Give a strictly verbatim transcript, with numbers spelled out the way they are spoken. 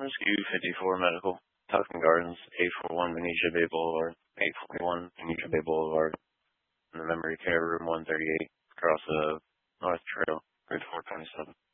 Rescue fifty-four Medical, Tucson Gardens, eight forty-one Benicia Bay Boulevard, eight forty-one Benicia Bay Boulevard, in the Memory Care Room one thirty-eight, across the North Trail, Route four twenty-seven.